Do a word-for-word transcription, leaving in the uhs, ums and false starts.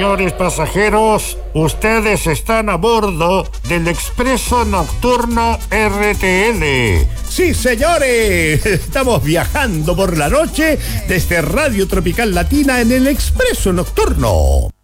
señores pasajeros, ustedes están a bordo del Expreso Nocturno R T L. Sí, señores, estamos viajando por la noche desde Radio Tropical Latina en el Expreso Nocturno.